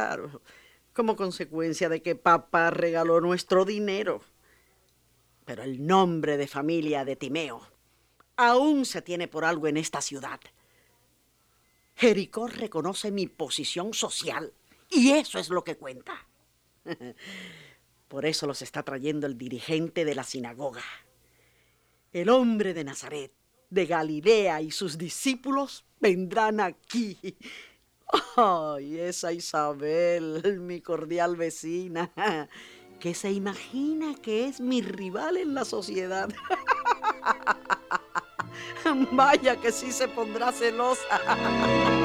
Claro, como consecuencia de que papá regaló nuestro dinero. Pero el nombre de familia de Timeo aún se tiene por algo en esta ciudad. Jericó reconoce mi posición social y eso es lo que cuenta. Por eso los está trayendo el dirigente de la sinagoga. El hombre de Nazaret, de Galilea y sus discípulos vendrán aquí. Ay, esa Isabel, mi cordial vecina, que se imagina que es mi rival en la sociedad. Vaya que sí se pondrá celosa.